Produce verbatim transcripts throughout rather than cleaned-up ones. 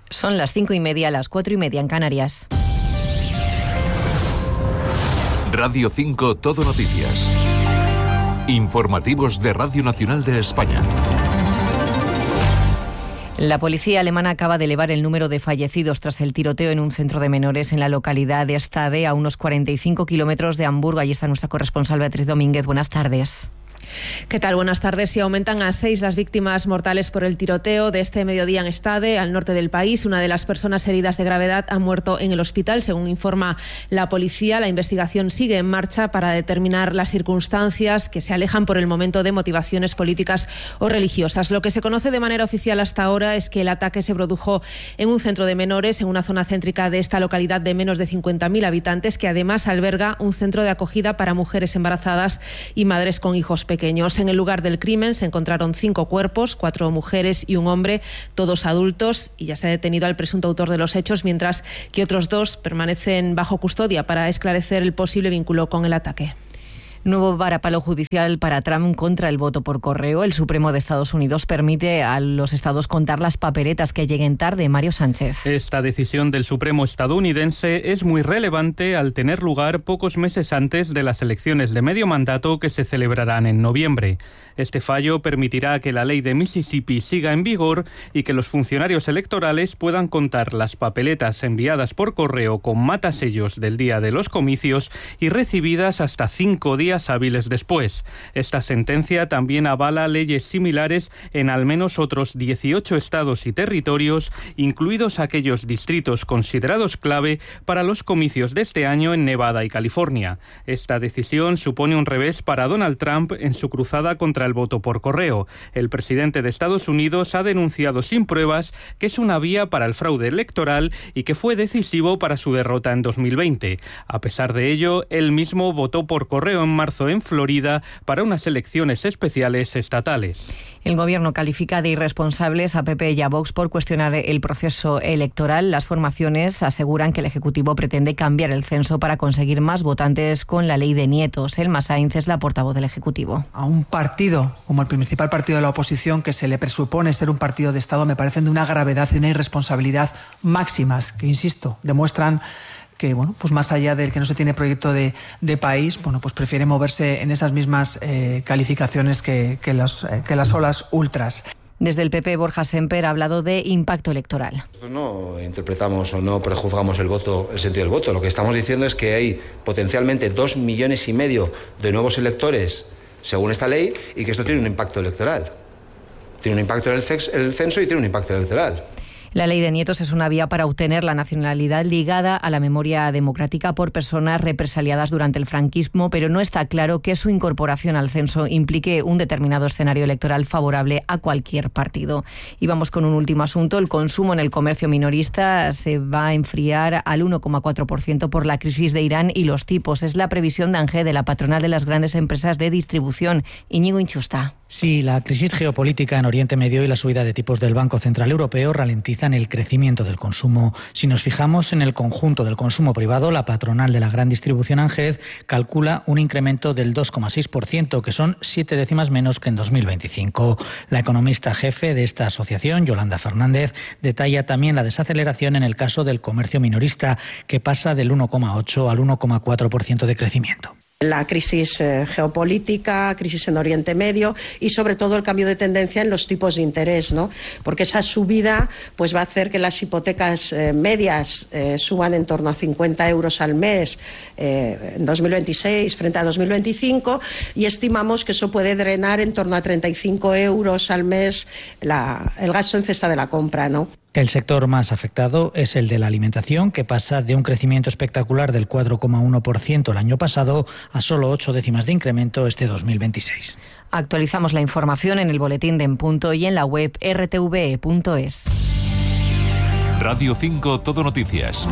Son las cinco y media, las cuatro y media en Canarias. Radio cinco Todo Noticias. Informativos de Radio Nacional de España. La policía alemana acaba de elevar el número de fallecidos tras el tiroteo en un centro de menores en la localidad de Stade, a unos cuarenta y cinco kilómetros de Hamburgo. Allí está nuestra corresponsal Beatriz Domínguez. Buenas tardes. ¿Qué tal? Buenas tardes. Y aumentan a seis las víctimas mortales por el tiroteo de este mediodía en Stade, al norte del país. Una de las personas heridas de gravedad ha muerto en el hospital, según informa la policía. La investigación sigue en marcha para determinar las circunstancias que se alejan por el momento de motivaciones políticas o religiosas. Lo que se conoce de manera oficial hasta ahora es que el ataque se produjo en un centro de menores, en una zona céntrica de esta localidad de menos de cincuenta mil habitantes, que además alberga un centro de acogida para mujeres embarazadas y madres con hijos pequeños. En el lugar del crimen se encontraron cinco cuerpos, cuatro mujeres y un hombre, todos adultos, y ya se ha detenido al presunto autor de los hechos, mientras que otros dos permanecen bajo custodia para esclarecer el posible vínculo con el ataque. Nuevo varapalo judicial para Trump contra el voto por correo. El Supremo de Estados Unidos permite a los estados contar las papeletas que lleguen tarde. Mario Sánchez. Esta decisión del Supremo estadounidense es muy relevante al tener lugar pocos meses antes de las elecciones de medio mandato que se celebrarán en noviembre. Este fallo permitirá que la ley de Mississippi siga en vigor y que los funcionarios electorales puedan contar las papeletas enviadas por correo con matasellos del día de los comicios y recibidas hasta cinco días hábiles después. Esta sentencia también avala leyes similares en al menos otros dieciocho estados y territorios, incluidos aquellos distritos considerados clave para los comicios de este año en Nevada y California. Esta decisión supone un revés para Donald Trump en su cruzada contra el voto por correo. El presidente de Estados Unidos ha denunciado sin pruebas que es una vía para el fraude electoral y que fue decisivo para su derrota en dos mil veinte. A pesar de ello, él mismo votó por correo en marzo en Florida para unas elecciones especiales estatales. El Gobierno califica de irresponsables a P P y a Vox por cuestionar el proceso electoral. Las formaciones aseguran que el Ejecutivo pretende cambiar el censo para conseguir más votantes con la ley de nietos. Elma Sainz es la portavoz del Ejecutivo. A un partido como el principal partido de la oposición, que se le presupone ser un partido de Estado, me parecen de una gravedad y una irresponsabilidad máximas, que, insisto, demuestran que, bueno, pues más allá del que no se tiene proyecto de, de país, bueno, pues prefiere moverse en esas mismas eh, calificaciones que, que, los, eh, que las olas ultras. Desde el P P, Borja Semper ha hablado de impacto electoral. Nosotros no interpretamos o no prejuzgamos el voto, el sentido del voto. Lo que estamos diciendo es que hay potencialmente dos millones y medio de nuevos electores según esta ley, y que esto tiene un impacto electoral. Tiene un impacto en el censo y tiene un impacto electoral. La ley de nietos es una vía para obtener la nacionalidad ligada a la memoria democrática por personas represaliadas durante el franquismo, pero no está claro que su incorporación al censo implique un determinado escenario electoral favorable a cualquier partido. Y vamos con un último asunto. El consumo en el comercio minorista se va a enfriar al uno coma cuatro por ciento por la crisis de Irán y los tipos. Es la previsión de ANGE, de la patronal de las grandes empresas de distribución. Íñigo Inchusta. Sí, la crisis geopolítica en Oriente Medio y la subida de tipos del Banco Central Europeo ralentizan el crecimiento del consumo. Si nos fijamos en el conjunto del consumo privado, la patronal de la gran distribución ANGED calcula un incremento del dos coma seis por ciento, que son siete décimas menos que en dos mil veinticinco. La economista jefe de esta asociación, Yolanda Fernández, detalla también la desaceleración en el caso del comercio minorista, que pasa del uno coma ocho al uno coma cuatro por ciento de crecimiento. La crisis eh, geopolítica, crisis en Oriente Medio y sobre todo el cambio de tendencia en los tipos de interés, ¿no? Porque esa subida pues va a hacer que las hipotecas eh, medias eh, suban en torno a cincuenta euros al mes eh, en dos mil veintiséis frente a dos mil veinticinco, y estimamos que eso puede drenar en torno a treinta y cinco euros al mes la, el gasto en cesta de la compra, ¿no? El sector más afectado es el de la alimentación, que pasa de un crecimiento espectacular del cuatro coma uno por ciento el año pasado a solo ocho décimas de incremento este dos mil veintiséis. Actualizamos la información en el boletín de En Punto y en la web erre te ve punto es. Radio cinco Todo Noticias.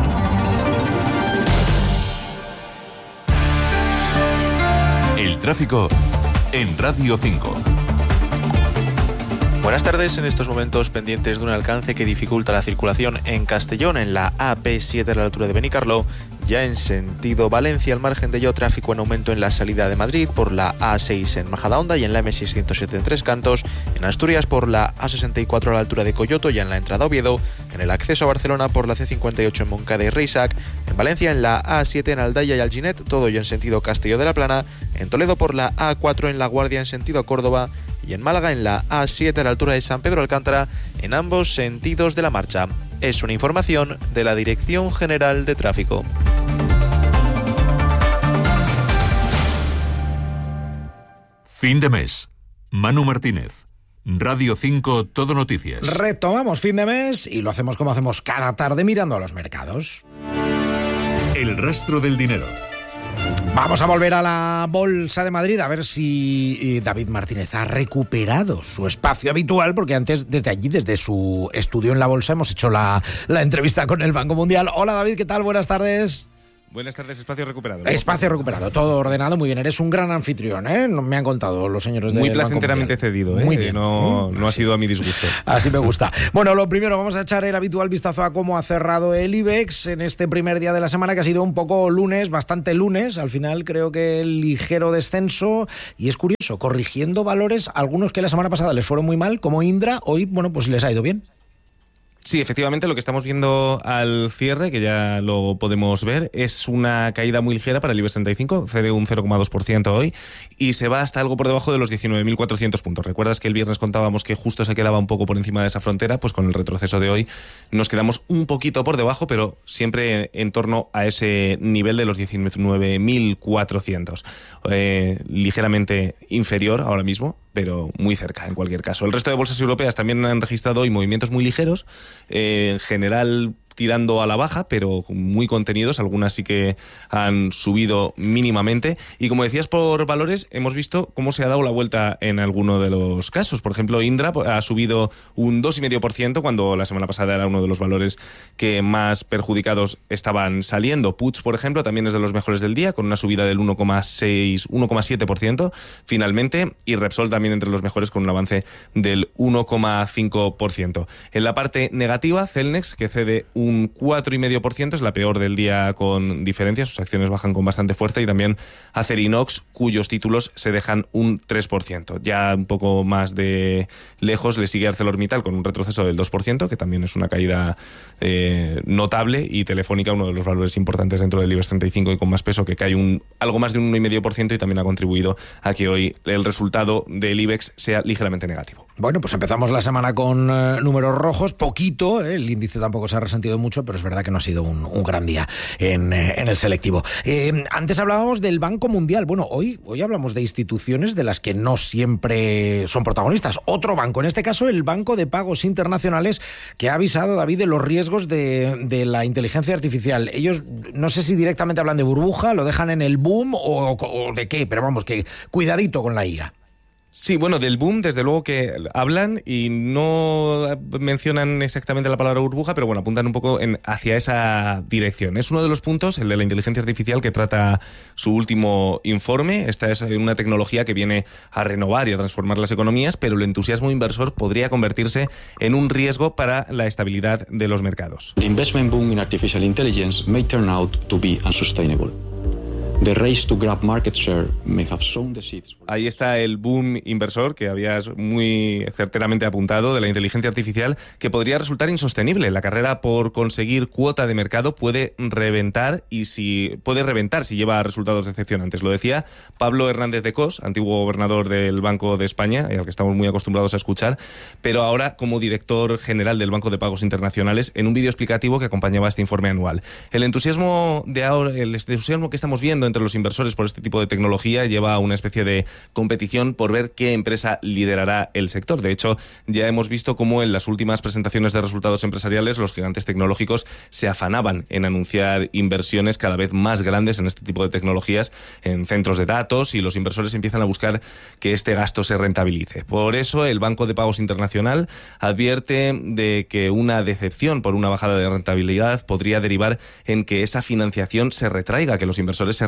El tráfico en Radio cinco. Buenas tardes. En estos momentos pendientes de un alcance que dificulta la circulación en Castellón, en la A P siete a la altura de Benicarló. Ya en sentido Valencia, al margen de ello, tráfico en aumento en la salida de Madrid por la A seis en Majadahonda y en la M seiscientos siete en Tres Cantos, en Asturias por la A sesenta y cuatro a la altura de Coyoto y en la entrada a Oviedo, en el acceso a Barcelona por la C cincuenta y ocho en Moncada y Reisac, en Valencia en la A siete en Aldaya y Alginet, todo ello en sentido Castelló de la Plana, en Toledo por la A cuatro en La Guardia en sentido Córdoba y en Málaga en la A siete a la altura de San Pedro Alcántara, en ambos sentidos de la marcha. Es una información de la Dirección General de Tráfico. Fin de mes. Manu Martínez. Radio cinco Todo Noticias. Retomamos fin de mes y lo hacemos como hacemos cada tarde, mirando a los mercados. El rastro del dinero. Vamos a volver a la Bolsa de Madrid a ver si David Martínez ha recuperado su espacio habitual, porque antes, desde allí, desde su estudio en la Bolsa, hemos hecho la, la entrevista con el Banco Mundial. Hola David, ¿qué tal? Buenas tardes. Buenas tardes, espacio recuperado. ¿no? Espacio recuperado, todo ordenado, muy bien. Eres un gran anfitrión, ¿eh? Me han contado los señores del Muy Banco placenteramente Mundial. cedido, ¿eh? Muy bien. No, no ha sido a mi disgusto. Así me gusta. Bueno, lo primero, vamos a echar el habitual vistazo a cómo ha cerrado el IBEX en este primer día de la semana, que ha sido un poco lunes, bastante lunes. Al final creo que el ligero descenso, y es curioso, corrigiendo valores, algunos que la semana pasada les fueron muy mal, como Indra, hoy, bueno, pues les ha ido bien. Sí, efectivamente, lo que estamos viendo al cierre, que ya lo podemos ver, es una caída muy ligera para el IBEX treinta y cinco, cede un cero coma dos por ciento hoy y se va hasta algo por debajo de los diecinueve mil cuatrocientos puntos. ¿Recuerdas que el viernes contábamos que justo se quedaba un poco por encima de esa frontera? Pues con el retroceso de hoy nos quedamos un poquito por debajo, pero siempre en torno a ese nivel de los diecinueve mil cuatrocientos. Eh, ligeramente inferior ahora mismo, pero muy cerca en cualquier caso. El resto de bolsas europeas también han registrado hoy movimientos muy ligeros, eh, en general tirando a la baja, pero muy contenidos. Algunas sí que han subido mínimamente. Y como decías, por valores, hemos visto cómo se ha dado la vuelta en alguno de los casos. Por ejemplo, Indra ha subido un dos coma cinco por ciento cuando la semana pasada era uno de los valores que más perjudicados estaban saliendo. Puig, por ejemplo, también es de los mejores del día, con una subida del uno coma seis, uno coma siete por ciento finalmente. Y Repsol también entre los mejores, con un avance del uno coma cinco por ciento. En la parte negativa, Celnex, que cede un un cuatro coma cinco por ciento, es la peor del día con diferencia, sus acciones bajan con bastante fuerza, y también Acerinox, cuyos títulos se dejan un tres por ciento. Ya un poco más de lejos le sigue ArcelorMittal con un retroceso del dos por ciento, que también es una caída eh, notable, y Telefónica, uno de los valores importantes dentro del IBEX treinta y cinco y con más peso, que cae un, algo más de un uno coma cinco por ciento, y también ha contribuido a que hoy el resultado del IBEX sea ligeramente negativo. Bueno, pues empezamos la semana con eh, números rojos, poquito, eh, el índice tampoco se ha resentido mucho, pero es verdad que no ha sido un, un gran día en, eh, en el selectivo. Eh, antes hablábamos del Banco Mundial. Bueno, hoy, hoy hablamos de instituciones de las que no siempre son protagonistas. Otro banco, en este caso el Banco de Pagos Internacionales, que ha avisado, David, de los riesgos de, de la inteligencia artificial. Ellos, no sé si directamente hablan de burbuja, lo dejan en el boom o, o de qué, pero vamos, que cuidadito con la I A. Sí, bueno, del boom desde luego que hablan y no mencionan exactamente la palabra burbuja, pero bueno, apuntan un poco en, hacia esa dirección. Es uno de los puntos, el de la inteligencia artificial, que trata su último informe. Esta es una tecnología que viene a renovar y a transformar las economías, pero el entusiasmo inversor podría convertirse en un riesgo para la estabilidad de los mercados. The investment boom in artificial intelligence may turn out to be unsustainable. The race to grab market share may have sown the seeds. Ahí está el boom inversor que habías muy certeramente apuntado de la inteligencia artificial, que podría resultar insostenible. La carrera por conseguir cuota de mercado puede reventar y si puede reventar si lleva resultados decepcionantes. Lo decía Pablo Hernández de Cos, antiguo gobernador del Banco de España, al que estamos muy acostumbrados a escuchar, pero ahora como director general del Banco de Pagos Internacionales, en un vídeo explicativo que acompañaba este informe anual. El entusiasmo de ahora, el entusiasmo que estamos viendo entre los inversores por este tipo de tecnología lleva a una especie de competición por ver qué empresa liderará el sector. De hecho, ya hemos visto cómo en las últimas presentaciones de resultados empresariales los gigantes tecnológicos se afanaban en anunciar inversiones cada vez más grandes en este tipo de tecnologías, en centros de datos, y los inversores empiezan a buscar que este gasto se rentabilice. Por eso el Banco de Pagos Internacional advierte de que una decepción por una bajada de rentabilidad podría derivar en que esa financiación se retraiga, que los inversores se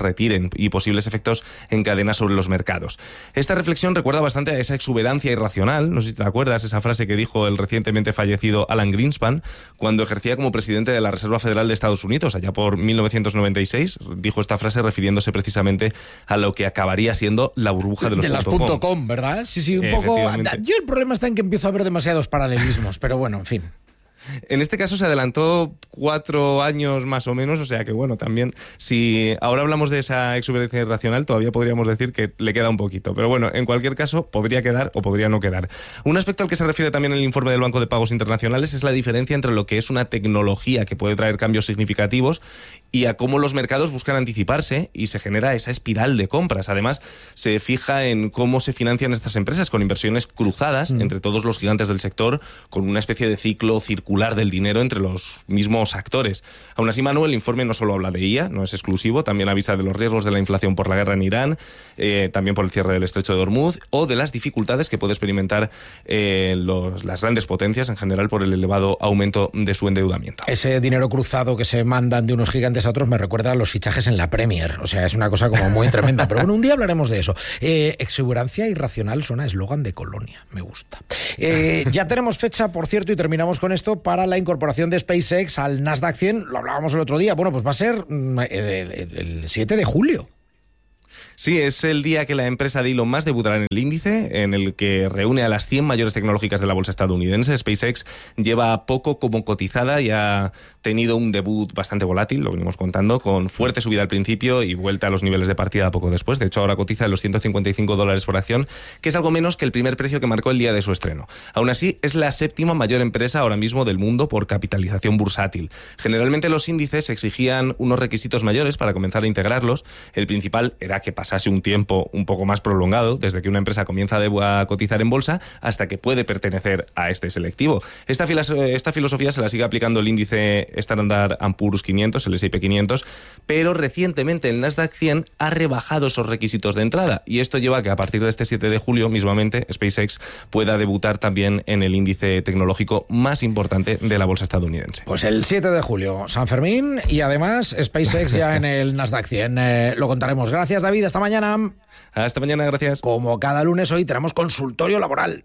retiren y posibles efectos en cadena sobre los mercados. Esta reflexión recuerda bastante a esa exuberancia irracional, no sé si te acuerdas, esa frase que dijo el recientemente fallecido Alan Greenspan cuando ejercía como presidente de la Reserva Federal de Estados Unidos, allá por mil novecientos noventa y seis, dijo esta frase refiriéndose precisamente a lo que acabaría siendo la burbuja de los de las punto .com, ¿verdad? Sí, sí, un poco. Yo el problema está en que empiezo a ver demasiados paralelismos, pero bueno, en fin. En este caso se adelantó cuatro años más o menos, o sea que bueno, también si ahora hablamos de esa exuberancia irracional, todavía podríamos decir que le queda un poquito. Pero bueno, en cualquier caso, podría quedar o podría no quedar. Un aspecto al que se refiere también el informe del Banco de Pagos Internacionales es la diferencia entre lo que es una tecnología que puede traer cambios significativos y a cómo los mercados buscan anticiparse y se genera esa espiral de compras. Además, se fija en cómo se financian estas empresas con inversiones cruzadas mm. entre todos los gigantes del sector, con una especie de ciclo circular del dinero entre los mismos actores. Aún así, Manu, el informe no solo habla de I A, no es exclusivo, también avisa de los riesgos de la inflación por la guerra en Irán, eh, también por el cierre del estrecho de Hormuz, o de las dificultades que puede experimentar eh, los, las grandes potencias en general por el elevado aumento de su endeudamiento. Ese dinero cruzado que se mandan de unos gigantes a otros me recuerda a los fichajes en la Premier, o sea, es una cosa como muy tremenda, pero bueno, un día hablaremos de eso. Eh, exuberancia irracional suena eslogan de Colonia, me gusta. Eh, ya tenemos fecha, por cierto, y terminamos con esto, para la incorporación de SpaceX al Nasdaq cien, lo hablábamos el otro día, bueno, pues va a ser el, el, el siete de julio. Sí, es el día que la empresa de Elon Musk debutará en el índice, en el que reúne a las cien mayores tecnológicas de la bolsa estadounidense. SpaceX lleva poco como cotizada y ha tenido un debut bastante volátil, lo venimos contando, con fuerte subida al principio y vuelta a los niveles de partida poco después. De hecho, ahora cotiza en los ciento cincuenta y cinco dólares por acción, que es algo menos que el primer precio que marcó el día de su estreno. Aún así, es la séptima mayor empresa ahora mismo del mundo por capitalización bursátil. Generalmente los índices exigían unos requisitos mayores para comenzar a integrarlos. El principal era que pasase un tiempo un poco más prolongado desde que una empresa comienza a cotizar en bolsa hasta que puede pertenecer a este selectivo. Esta, esta filosofía se la sigue aplicando el índice Standard and Poor's quinientos, el S and P quinientos, pero recientemente el Nasdaq cien ha rebajado esos requisitos de entrada y esto lleva a que a partir de este siete de julio mismamente SpaceX pueda debutar también en el índice tecnológico más importante de la bolsa estadounidense. Pues el siete de julio, San Fermín, y además SpaceX ya en el Nasdaq cien. Eh, lo contaremos. Gracias, David. Hasta mañana. Hasta mañana, gracias. Como cada lunes, hoy tenemos consultorio laboral.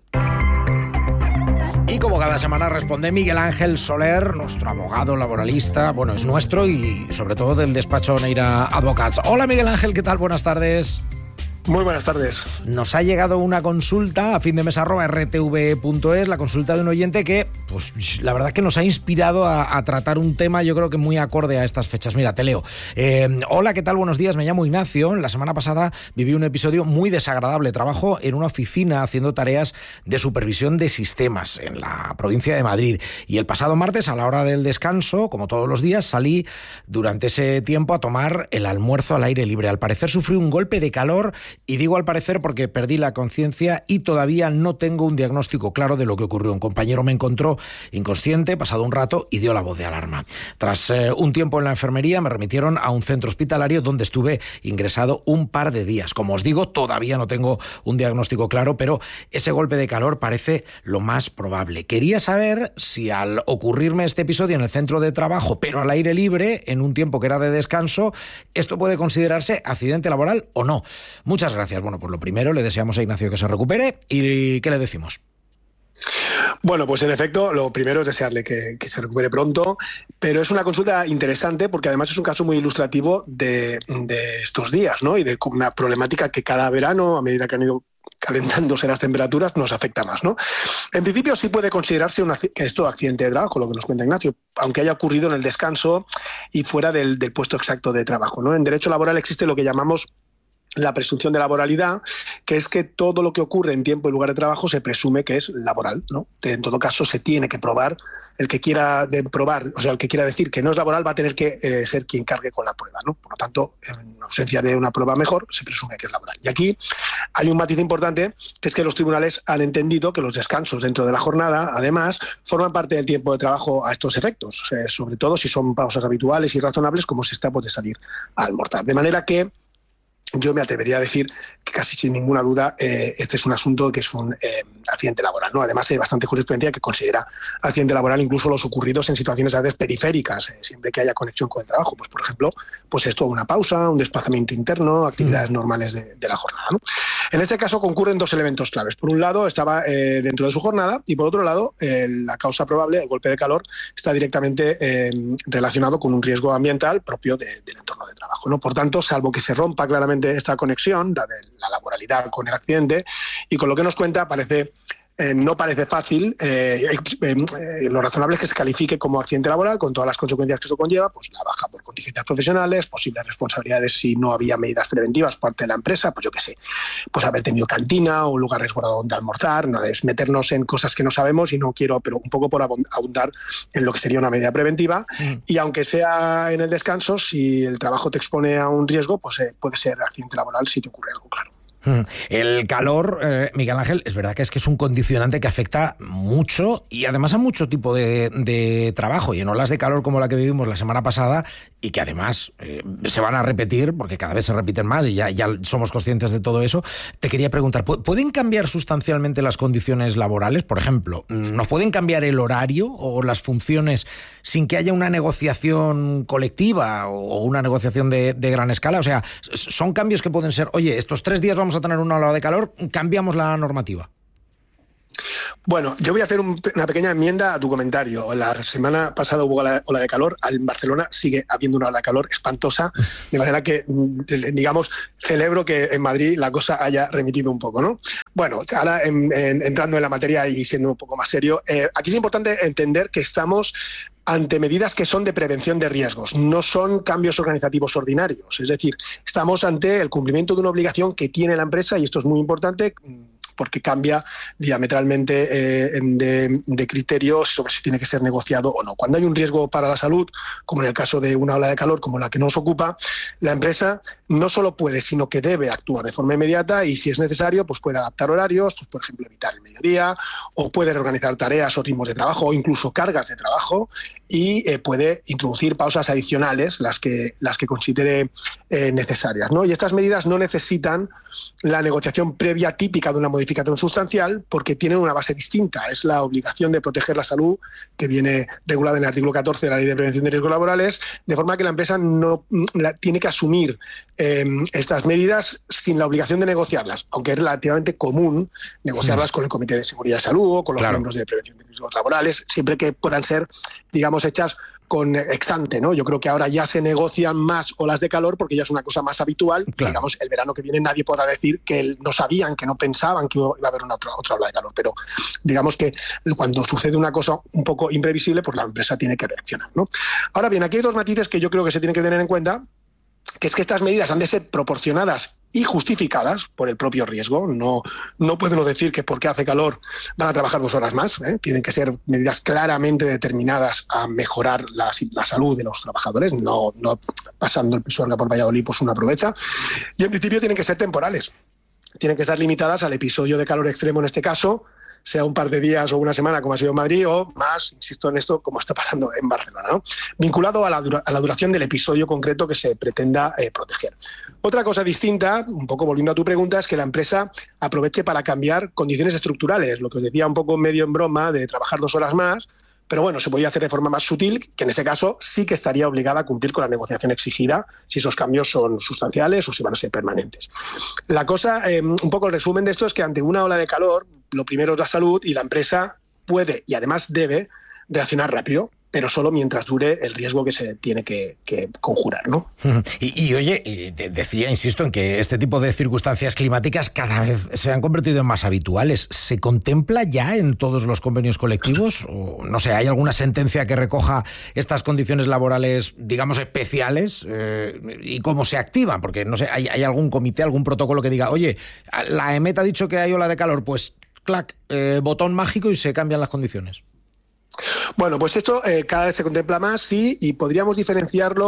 Y como cada semana responde Miguel Ángel Soler, nuestro abogado laboralista, bueno, es nuestro y sobre todo del despacho Neira Advocats. Hola Miguel Ángel, ¿qué tal? Buenas tardes. Muy buenas tardes. Nos ha llegado una consulta a fin de mes arroba r t v punto es, la consulta de un oyente que, pues la verdad que nos ha inspirado a, a tratar un tema yo creo que muy acorde a estas fechas. Mira, te leo. Eh, Hola, ¿qué tal? Buenos días, me llamo Ignacio. La semana pasada viví un episodio muy desagradable. Trabajo en una oficina haciendo tareas de supervisión de sistemas en la provincia de Madrid. Y el pasado martes, a la hora del descanso, como todos los días, salí durante ese tiempo a tomar el almuerzo al aire libre. Al parecer sufrí un golpe de calor. Y digo al parecer porque perdí la conciencia y todavía no tengo un diagnóstico claro de lo que ocurrió. Un compañero me encontró inconsciente pasado un rato y dio la voz de alarma. Tras eh, un tiempo en la enfermería me remitieron a un centro hospitalario donde estuve ingresado un par de días. Como os digo, todavía no tengo un diagnóstico claro, pero ese golpe de calor parece lo más probable. Quería saber si al ocurrirme este episodio en el centro de trabajo, pero al aire libre, en un tiempo que era de descanso, esto puede considerarse accidente laboral o no. Muchas Muchas gracias. Bueno, pues lo primero, le deseamos a Ignacio que se recupere. ¿Y qué le decimos? Bueno, pues en efecto, lo primero es desearle que, que se recupere pronto, pero es una consulta interesante porque además es un caso muy ilustrativo de, de estos días, ¿no? Y de una problemática que cada verano, a medida que han ido calentándose las temperaturas, nos afecta más, ¿no? En principio sí puede considerarse una, que esto accidente de trabajo, lo que nos cuenta Ignacio, aunque haya ocurrido en el descanso y fuera del, del puesto exacto de trabajo, ¿no? En derecho laboral existe lo que llamamos la presunción de laboralidad, que es que todo lo que ocurre en tiempo y lugar de trabajo se presume que es laboral, ¿no? En todo caso, se tiene que probar. El que quiera de probar, o sea, el que quiera decir que no es laboral va a tener que eh, ser quien cargue con la prueba, ¿no? Por lo tanto, en ausencia de una prueba mejor, se presume que es laboral. Y aquí hay un matiz importante, que es que los tribunales han entendido que los descansos dentro de la jornada, además, forman parte del tiempo de trabajo a estos efectos, o sea, sobre todo si son pausas habituales y razonables, como si está pues, de salir a almorzar. De manera que yo me atrevería a decir casi sin ninguna duda eh, este es un asunto que es un eh, accidente laboral, ¿no? Además hay bastante jurisprudencia que considera accidente laboral incluso los ocurridos en situaciones a veces periféricas, eh, siempre que haya conexión con el trabajo. Pues por ejemplo, pues esto, una pausa, un desplazamiento interno, actividades mm. normales de, de la jornada, ¿no? En este caso concurren dos elementos claves. Por un lado, estaba eh, dentro de su jornada y por otro lado, eh, la causa probable, el golpe de calor, está directamente eh, relacionado con un riesgo ambiental propio de, del entorno de trabajo, ¿no? Por tanto, salvo que se rompa claramente esta conexión, la de la laboralidad con el accidente, y con lo que nos cuenta parece... Eh, no parece fácil, eh, eh, eh, lo razonable es que se califique como accidente laboral con todas las consecuencias que eso conlleva, pues la baja por contingencias profesionales, posibles responsabilidades si no había medidas preventivas por parte de la empresa, pues yo qué sé, pues haber tenido cantina o un lugar resguardado donde almorzar. No es meternos en cosas que no sabemos y no quiero, pero un poco por abundar en lo que sería una medida preventiva. Mm. Y aunque sea en el descanso, si el trabajo te expone a un riesgo, pues eh, puede ser accidente laboral si te ocurre algo, claro. El calor, eh, Miguel Ángel, es verdad que es que es un condicionante que afecta mucho y además a mucho tipo de, de trabajo, y en olas de calor como la que vivimos la semana pasada y que además eh, se van a repetir porque cada vez se repiten más y ya, ya somos conscientes de todo eso. Te quería preguntar, ¿pueden cambiar sustancialmente las condiciones laborales? Por ejemplo, ¿nos pueden cambiar el horario o las funciones sin que haya una negociación colectiva o una negociación de, de gran escala? O sea, son cambios que pueden ser, oye, estos tres días vamos a tener una ola de calor, cambiamos la normativa. Bueno, yo voy a hacer un, una pequeña enmienda a tu comentario. La semana pasada hubo la ola de calor, en Barcelona sigue habiendo una ola de calor espantosa, de manera que, digamos, celebro que en Madrid la cosa haya remitido un poco, ¿no? Bueno, ahora en, en, entrando en la materia y siendo un poco más serio, eh, aquí es importante entender que estamos ante medidas que son de prevención de riesgos, no son cambios organizativos ordinarios. Es decir, estamos ante el cumplimiento de una obligación que tiene la empresa, y esto es muy importante porque cambia diametralmente eh, de, de criterios sobre si tiene que ser negociado o no. Cuando hay un riesgo para la salud, como en el caso de una ola de calor como la que nos ocupa, la empresa no solo puede, sino que debe actuar de forma inmediata, y si es necesario, pues puede adaptar horarios, pues por ejemplo evitar el mediodía, o puede reorganizar tareas o ritmos de trabajo, o incluso cargas de trabajo, y eh, puede introducir pausas adicionales, las que, las que considere eh, necesarias, ¿no? Y estas medidas no necesitan la negociación previa típica de una modificación sustancial porque tienen una base distinta. Es la obligación de proteger la salud que viene regulada en el artículo catorce de la Ley de Prevención de Riesgos Laborales, de forma que la empresa no la, tiene que asumir eh, estas medidas sin la obligación de negociarlas, aunque es relativamente común negociarlas sí. con el Comité de Seguridad y Salud o con los claro. miembros de Prevención de Riesgos Laborales, siempre que puedan ser, digamos, hechas con ex ante, ¿no? Yo creo que ahora ya se negocian más olas de calor porque ya es una cosa más habitual. Claro. Digamos, el verano que viene nadie podrá decir que no sabían, que no pensaban que iba a haber una otra, otra ola de calor, pero digamos que cuando sucede una cosa un poco imprevisible, pues la empresa tiene que reaccionar, ¿no? Ahora bien, aquí hay dos matices que yo creo que se tienen que tener en cuenta, que es que estas medidas han de ser proporcionadas y justificadas por el propio riesgo. No, no pueden decir que porque hace calor van a trabajar dos horas más, ¿eh? Tienen que ser medidas claramente determinadas a mejorar la, la salud de los trabajadores, no, no pasando el Pisuerga por Valladolid, pues uno aprovecha. Y en principio tienen que ser temporales, tienen que estar limitadas al episodio de calor extremo en este caso, sea un par de días o una semana como ha sido en Madrid, o más, insisto en esto, como está pasando en Barcelona, ¿no? Vinculado a la, dura, a la duración del episodio concreto que se pretenda eh, proteger. Otra cosa distinta, un poco volviendo a tu pregunta, es que la empresa aproveche para cambiar condiciones estructurales, lo que os decía un poco medio en broma de trabajar dos horas más, pero bueno, se podía hacer de forma más sutil, que en ese caso sí que estaría obligada a cumplir con la negociación exigida si esos cambios son sustanciales o si van a ser permanentes. La cosa, eh, un poco el resumen de esto es que ante una ola de calor, lo primero es la salud, y la empresa puede y además debe reaccionar rápido, pero solo mientras dure el riesgo que se tiene que, que conjurar, ¿no? Y, y oye, y te decía, insisto, en que este tipo de circunstancias climáticas cada vez se han convertido en más habituales. ¿Se contempla ya en todos los convenios colectivos? O, no sé, ¿hay alguna sentencia que recoja estas condiciones laborales, digamos, especiales? Eh, ¿Y cómo se activan? Porque, no sé, ¿hay, hay algún comité, algún protocolo que diga, oye, la EMET ha dicho que hay ola de calor, pues, clac, eh, botón mágico y se cambian las condiciones? Bueno, pues esto eh, cada vez se contempla más, sí, y podríamos diferenciarlo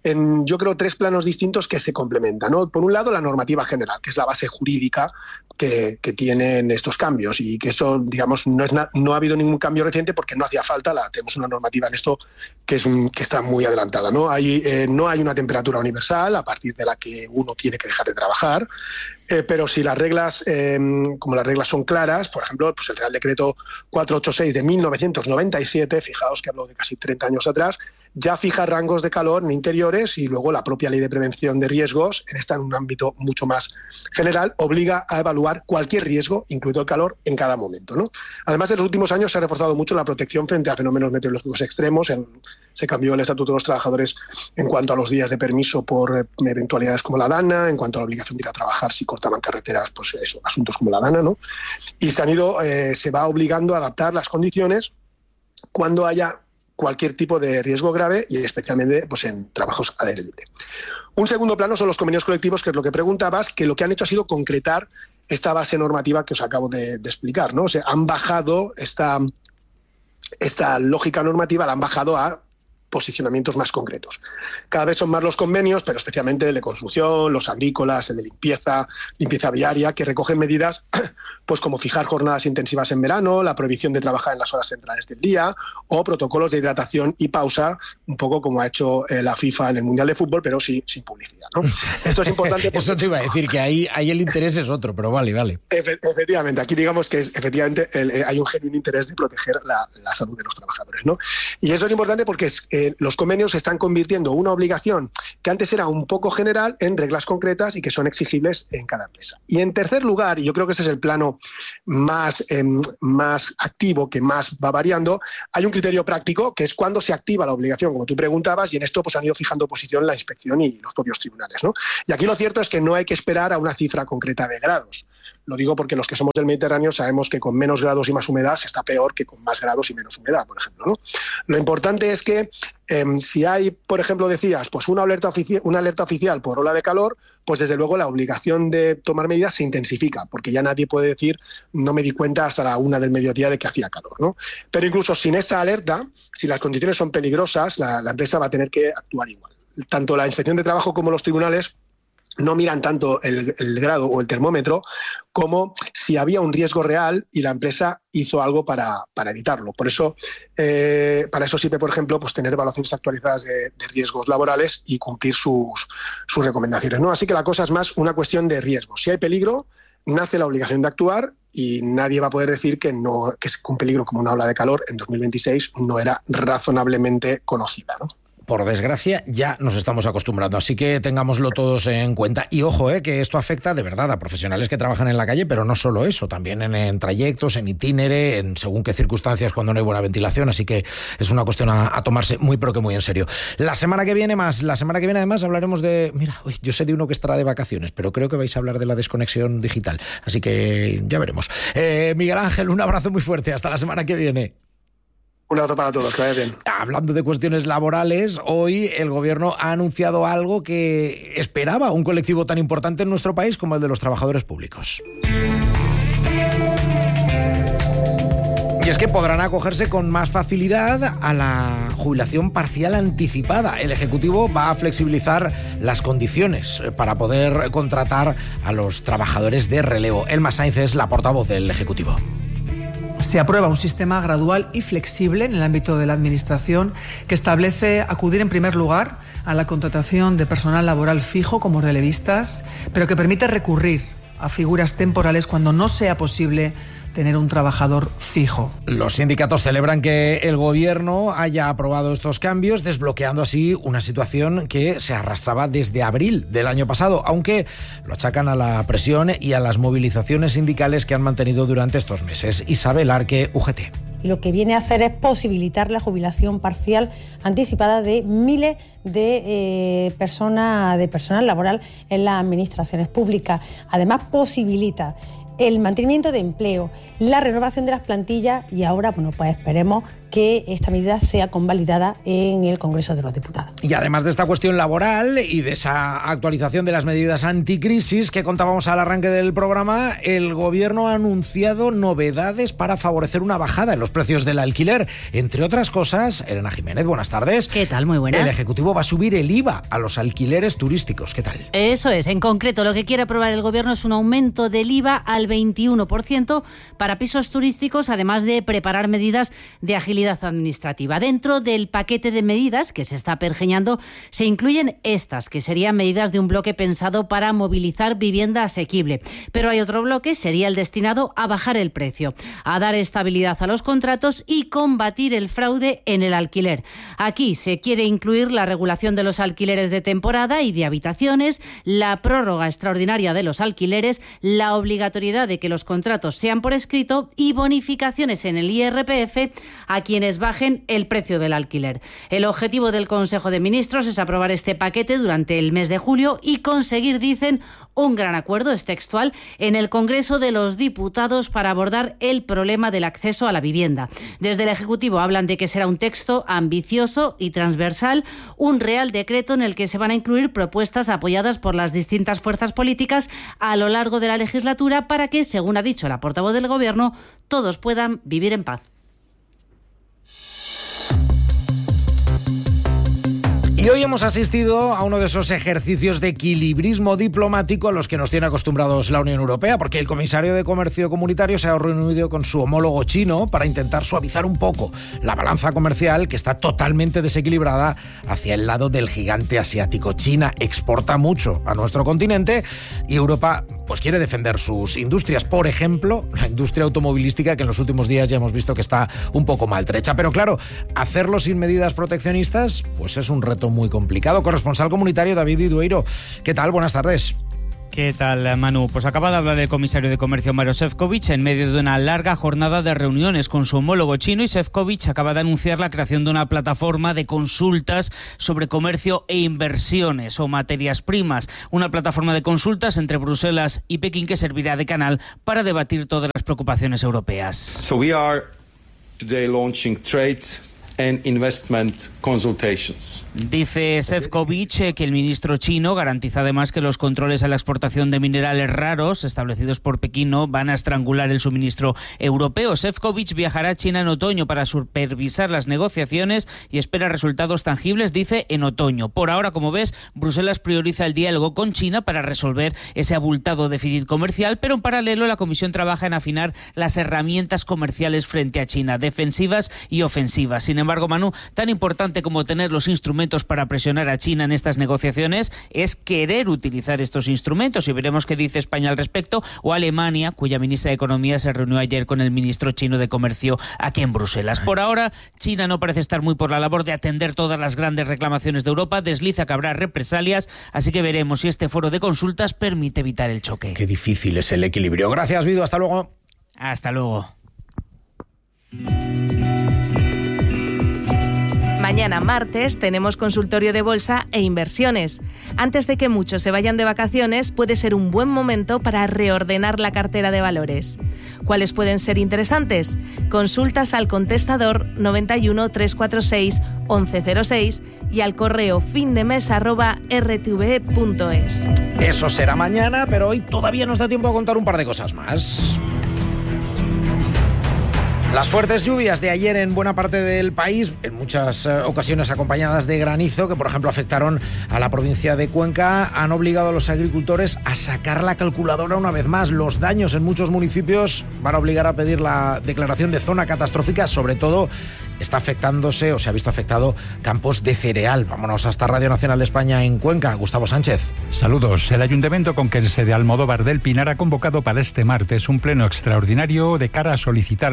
en, yo creo, tres planos distintos que se complementan, ¿no? Por un lado, la normativa general, que es la base jurídica que, que tienen estos cambios, y que eso, digamos, no, es na, no ha habido ningún cambio reciente porque no hacía falta. La, tenemos una normativa en esto que, es, que está muy adelantada, ¿no? Hay, eh, no hay una temperatura universal a partir de la que uno tiene que dejar de trabajar. Eh, pero si las reglas, eh, como las reglas son claras, por ejemplo, pues el Real Decreto cuatrocientos ochenta y seis de mil novecientos noventa y siete, fijaos que hablo de casi treinta años atrás, ya fija rangos de calor en interiores, y luego la propia Ley de Prevención de Riesgos, en esta en un ámbito mucho más general, obliga a evaluar cualquier riesgo, incluido el calor, en cada momento, ¿no? Además, en los últimos años se ha reforzado mucho la protección frente a fenómenos meteorológicos extremos. En, se cambió el Estatuto de los Trabajadores en cuanto a los días de permiso por eh, eventualidades como la dana, en cuanto a la obligación de ir a trabajar si cortaban carreteras, pues eso, asuntos como la dana, ¿no? Y se han ido, eh, se va obligando a adaptar las condiciones cuando haya cualquier tipo de riesgo grave, y especialmente pues en trabajos al aire libre. Un segundo plano son los convenios colectivos, que es lo que preguntabas, que lo que han hecho ha sido concretar esta base normativa que os acabo de, de explicar, ¿no? O sea, han bajado esta, esta lógica normativa, la han bajado a posicionamientos más concretos. Cada vez son más los convenios, pero especialmente el de construcción, los agrícolas, el de limpieza, limpieza viaria, que recogen medidas pues como fijar jornadas intensivas en verano, la prohibición de trabajar en las horas centrales del día, o protocolos de hidratación y pausa, un poco como ha hecho eh, la FIFA en el Mundial de Fútbol, pero sí, sin publicidad, ¿no? Esto es importante porque... Eso te iba a decir, que ahí, ahí el interés es otro, pero vale, vale. Efe, efectivamente, aquí digamos que es, efectivamente el, eh, hay un genuino interés de proteger la, la salud de los trabajadores, ¿no? Y eso es importante porque es, eh, los convenios se están convirtiendo una obligación que antes era un poco general en reglas concretas y que son exigibles en cada empresa. Y en tercer lugar, y yo creo que ese es el plano más, eh, más activo, que más va variando, hay un criterio práctico, que es cuando se activa la obligación, como tú preguntabas, y en esto pues han ido fijando posición la inspección y los propios tribunales, ¿no? Y aquí lo cierto es que no hay que esperar a una cifra concreta de grados. Lo digo porque los que somos del Mediterráneo sabemos que con menos grados y más humedad se está peor que con más grados y menos humedad, por ejemplo, ¿no? Lo importante es que eh, si hay, por ejemplo, decías, pues una alerta, ofici- una alerta oficial por ola de calor, pues desde luego la obligación de tomar medidas se intensifica, porque ya nadie puede decir no me di cuenta hasta la una del mediodía de que hacía calor, ¿no? Pero incluso sin esta alerta, si las condiciones son peligrosas, la, la empresa va a tener que actuar igual. Tanto la Inspección de Trabajo como los tribunales no miran tanto el, el grado o el termómetro como si había un riesgo real y la empresa hizo algo para, para evitarlo. Por eso, eh, para eso sirve, por ejemplo, pues tener evaluaciones actualizadas de, de riesgos laborales y cumplir sus, sus recomendaciones, ¿no? Así que la cosa es más una cuestión de riesgos. Si hay peligro, nace la obligación de actuar, y nadie va a poder decir que, no, que un peligro como una ola de calor en dos mil veintiséis no era razonablemente conocida, ¿no? Por desgracia, ya nos estamos acostumbrando, así que tengámoslo todos en cuenta. Y ojo, eh, que esto afecta de verdad a profesionales que trabajan en la calle, pero no solo eso, también en, en trayectos, en itinere, en según qué circunstancias cuando no hay buena ventilación, así que es una cuestión a, a tomarse muy pero que muy en serio. La semana que viene más, la semana que viene además hablaremos de, mira, uy, yo sé de uno que estará de vacaciones, pero creo que vais a hablar de la desconexión digital, así que ya veremos. Eh, Miguel Ángel, un abrazo muy fuerte, hasta la semana que viene. Un abrazo para todos, que vaya bien. Hablando de cuestiones laborales, hoy el gobierno ha anunciado algo que esperaba un colectivo tan importante en nuestro país como el de los trabajadores públicos. Y es que podrán acogerse con más facilidad a la jubilación parcial anticipada. El Ejecutivo va a flexibilizar las condiciones para poder contratar a los trabajadores de relevo. Elma Sainz es la portavoz del Ejecutivo. Se aprueba un sistema gradual y flexible en el ámbito de la Administración que establece acudir en primer lugar a la contratación de personal laboral fijo como relevistas, pero que permite recurrir a figuras temporales cuando no sea posible tener un trabajador fijo. Los sindicatos celebran que el gobierno haya aprobado estos cambios, desbloqueando así una situación que se arrastraba desde abril del año pasado, aunque lo achacan a la presión y a las movilizaciones sindicales que han mantenido durante estos meses. Isabel Arque, U G T. Y lo que viene a hacer es posibilitar la jubilación parcial anticipada de miles de eh, personas, de personal laboral en las administraciones públicas. Además, posibilita el mantenimiento de empleo, la renovación de las plantillas y ahora, bueno, pues esperemos que esta medida sea convalidada en el Congreso de los Diputados. Y además de esta cuestión laboral y de esa actualización de las medidas anticrisis que contábamos al arranque del programa, el Gobierno ha anunciado novedades para favorecer una bajada en los precios del alquiler. Entre otras cosas, Elena Jiménez, buenas tardes. ¿Qué tal? Muy buenas. El Ejecutivo va a subir el I V A a los alquileres turísticos. ¿Qué tal? Eso es. En concreto, lo que quiere aprobar el Gobierno es un aumento del I V A al veintiuno por ciento para pisos turísticos, además de preparar medidas de agilidad administrativa. Dentro del paquete de medidas que se está pergeñando se incluyen estas, que serían medidas de un bloque pensado para movilizar vivienda asequible. Pero hay otro bloque, sería el destinado a bajar el precio, a dar estabilidad a los contratos y combatir el fraude en el alquiler. Aquí se quiere incluir la regulación de los alquileres de temporada y de habitaciones, la prórroga extraordinaria de los alquileres, la obligatoriedad de que los contratos sean por escrito y bonificaciones en el I R P F a quienes bajen el precio del alquiler. El objetivo del Consejo de Ministros es aprobar este paquete durante el mes de julio y conseguir, dicen, un gran acuerdo, es textual, en el Congreso de los Diputados para abordar el problema del acceso a la vivienda. Desde el Ejecutivo hablan de que será un texto ambicioso y transversal, un real decreto en el que se van a incluir propuestas apoyadas por las distintas fuerzas políticas a lo largo de la legislatura para que, según ha dicho la portavoz del Gobierno, todos puedan vivir en paz. Y hoy hemos asistido a uno de esos ejercicios de equilibrismo diplomático a los que nos tiene acostumbrados la Unión Europea, porque el comisario de Comercio Comunitario se ha reunido con su homólogo chino para intentar suavizar un poco la balanza comercial, que está totalmente desequilibrada hacia el lado del gigante asiático. China exporta mucho a nuestro continente y Europa pues quiere defender sus industrias. Por ejemplo, la industria automovilística, que en los últimos días ya hemos visto que está un poco maltrecha. Pero claro, hacerlo sin medidas proteccionistas pues es un reto muy complicado. Corresponsal comunitario David Idueiro, ¿qué tal? Buenas tardes. ¿Qué tal, Manu? Pues acaba de hablar el comisario de Comercio, Maroš Šefčovič, en medio de una larga jornada de reuniones con su homólogo chino, y Šefčovič acaba de anunciar la creación de una plataforma de consultas sobre comercio e inversiones o materias primas. Una plataforma de consultas entre Bruselas y Pekín que servirá de canal para debatir todas las preocupaciones europeas. So we are today launching trade and investment consultations. Dice Šefčovič que el ministro chino garantiza además que los controles a la exportación de minerales raros establecidos por Pekín no van a estrangular el suministro europeo. Šefčovič viajará a China en otoño para supervisar las negociaciones y espera resultados tangibles, dice, en otoño. Por ahora, como ves, Bruselas prioriza el diálogo con China para resolver ese abultado déficit comercial, pero en paralelo la Comisión trabaja en afinar las herramientas comerciales frente a China, defensivas y ofensivas. Sin embargo, Manu, tan importante como tener los instrumentos para presionar a China en estas negociaciones es querer utilizar estos instrumentos, y veremos qué dice España al respecto, o Alemania, cuya ministra de Economía se reunió ayer con el ministro chino de Comercio aquí en Bruselas. Por ahora, China no parece estar muy por la labor de atender todas las grandes reclamaciones de Europa, desliza que habrá represalias, así que veremos si este foro de consultas permite evitar el choque. Qué difícil es el equilibrio. Gracias, Vido. Hasta luego. Hasta luego. Mañana martes tenemos consultorio de bolsa e inversiones. Antes de que muchos se vayan de vacaciones, puede ser un buen momento para reordenar la cartera de valores. ¿Cuáles pueden ser interesantes? Consultas al contestador noventa y uno, trescientos cuarenta y seis, once cero seis y al correo findemes arroba r t v e punto es. Eso será mañana, pero hoy todavía nos da tiempo a contar un par de cosas más. Las fuertes lluvias de ayer en buena parte del país, en muchas eh, ocasiones acompañadas de granizo, que por ejemplo afectaron a la provincia de Cuenca, han obligado a los agricultores a sacar la calculadora una vez más. Los daños en muchos municipios van a obligar a pedir la declaración de zona catastrófica. Sobre todo está afectándose o se ha visto afectado campos de cereal. Vámonos hasta Radio Nacional de España en Cuenca. Gustavo Sánchez. Saludos. El Ayuntamiento conquense de Almodóvar del Pinar ha convocado para este martes un pleno extraordinario de cara a solicitar al Gobierno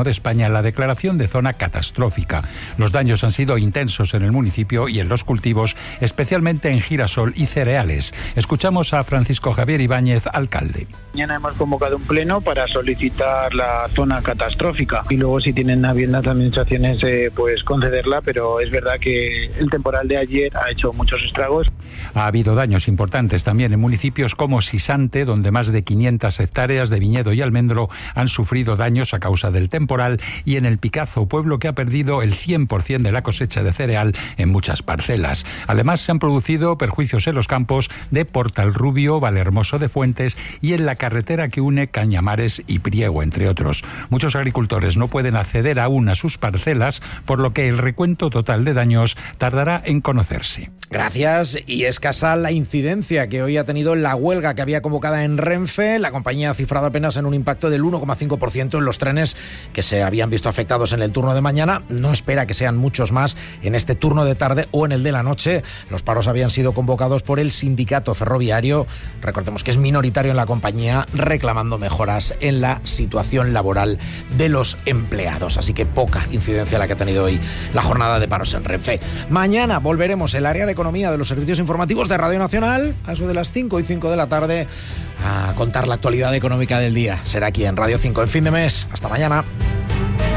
Gobierno de España la declaración de zona catastrófica. Los daños han sido intensos en el municipio y en los cultivos, especialmente en girasol y cereales. Escuchamos a Francisco Javier Ibáñez, alcalde. Mañana hemos convocado un pleno para solicitar la zona catastrófica y luego si tienen a bien las administraciones eh, pues concederla, pero es verdad que el temporal de ayer ha hecho muchos estragos. Ha habido daños importantes también en municipios como Sisante, donde más de quinientas hectáreas de viñedo y almendro han sufrido daños a causa del temporal, y en el Picazo, pueblo que ha perdido el cien por ciento de la cosecha de cereal en muchas parcelas. Además, se han producido perjuicios en los campos de Portalrubio, Valhermoso de Fuentes y en la carretera que une Cañamares y Priego, entre otros. Muchos agricultores no pueden acceder aún a sus parcelas, por lo que el recuento total de daños tardará en conocerse. Gracias. Y escasa la incidencia que hoy ha tenido la huelga que había convocada en Renfe. La compañía ha cifrado apenas en un impacto del uno coma cinco por ciento en los trenes que se habían visto afectados en el turno de mañana. No espera que sean muchos más en este turno de tarde o en el de la noche. Los paros habían sido convocados por el sindicato ferroviario, recordemos que es minoritario en la compañía, reclamando mejoras en la situación laboral de los empleados. Así que poca incidencia la que ha tenido hoy la jornada de paros en Renfe. Mañana volveremos el área de economía de los servicios informativos de Radio Nacional a eso de las cinco y cinco de la tarde a contar la actualidad económica del día. Será aquí en Radio cinco en Fin de Mes. Hasta mañana.